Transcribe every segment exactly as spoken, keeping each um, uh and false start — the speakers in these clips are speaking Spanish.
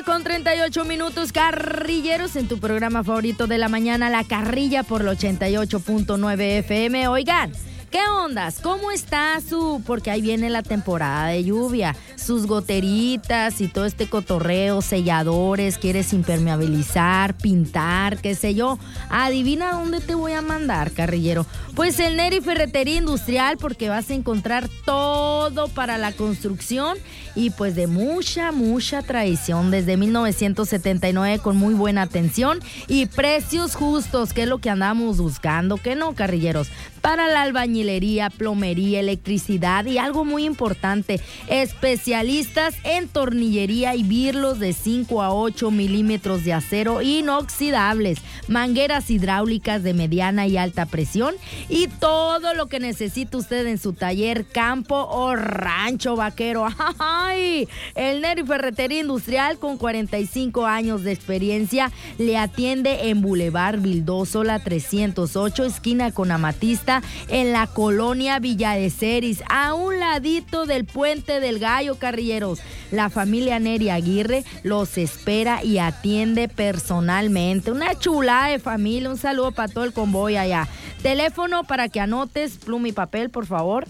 Con treinta y ocho minutos, carrilleros, en tu programa favorito de la mañana, La Carrilla por el ochenta y ocho punto nueve F M. Oigan, ¿qué ondas? ¿Cómo está su...? Porque ahí viene la temporada de lluvia. Sus goteritas y todo este cotorreo, selladores, quieres impermeabilizar, pintar, qué sé yo. Adivina dónde te voy a mandar, carrillero. Pues el Neri Ferretería Industrial, porque vas a encontrar todo para la construcción y pues de mucha, mucha tradición. Desde mil novecientos setenta y nueve con muy buena atención y precios justos, que es lo que andamos buscando, ¿qué no, carrilleros? Para la albañilería, plomería, electricidad y algo muy importante, especialistas en tornillería y birlos de cinco a ocho milímetros de acero inoxidables, mangueras hidráulicas de mediana y alta presión y todo lo que necesita usted en su taller, campo o rancho vaquero. ¡Ay! El Neri Ferretería Industrial, con cuarenta y cinco años de experiencia, le atiende en Boulevard Vildósola trescientos ocho, esquina con Amatista, en la colonia Villa de Ceris, a un ladito del Puente del Gallo, carrilleros. La familia Neri Aguirre los espera y atiende personalmente. Una chulada de familia. Un saludo para todo el convoy allá. Teléfono para que anotes, pluma y papel, por favor.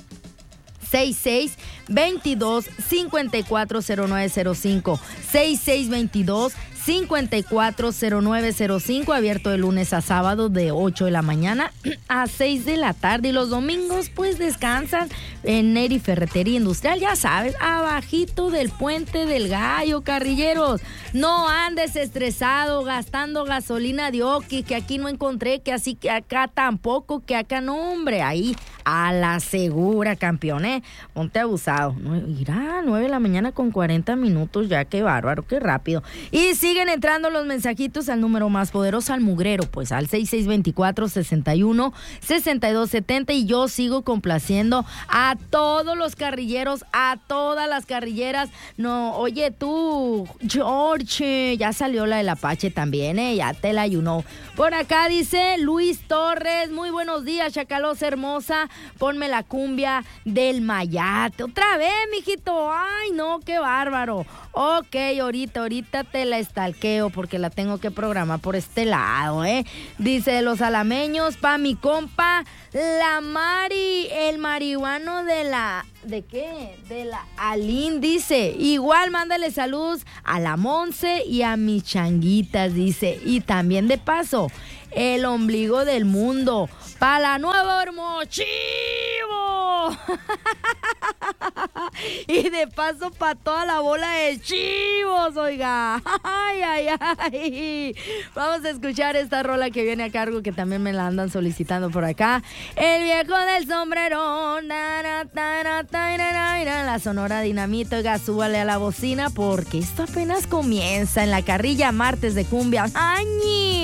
seis seis veintidós cincuenta y cuatro cero nueve cero cinco, seis seis veintidós cincuenta y cuatro cero nueve cero cinco, abierto de lunes a sábado de ocho de la mañana a seis de la tarde, y los domingos pues descansan en Neri Ferretería Industrial, ya sabes, abajito del Puente del Gallo, carrilleros. No andes estresado gastando gasolina de Oki, que aquí no encontré, que así que acá tampoco, que acá no, hombre, ahí a la segura, campeón, ¿eh? Ponte abusado. Irá, nueve de la mañana con cuarenta minutos ya, qué bárbaro, qué rápido. Y siguen entrando los mensajitos al número más poderoso, al mugrero, pues al seis seis veinticuatro sesenta y uno sesenta y dos setenta, y yo sigo complaciendo a todos los carrilleros, a todas las carrilleras. No, oye tú, George, ya salió la del Apache también, ¿eh? Ya te la you know. Por acá dice Luis Torres, muy buenos días, chacalosa hermosa, ponme la cumbia del Mayate. Otra vez, mijito, ay no, qué bárbaro. Ok, ahorita, ahorita te la estalqueo porque la tengo que programar por este lado, ¿eh? Dice los alameños, pa' mi compa, la Mari, el marihuano de la... ¿De qué? De la Alín, dice. Igual mándale saludos a la Monse y a mis changuitas, dice. Y también de paso, el ombligo del mundo, para la Nueva Hermochivo. Y de paso para toda la bola de chivos, oiga. Ay, ay, ay. Vamos a escuchar esta rola que viene a cargo, que también me la andan solicitando por acá. El viejo del sombrerón. La Sonora Dinamita, oiga, súbale a la bocina porque esto apenas comienza en La Carrilla, martes de cumbia. ¡Añi!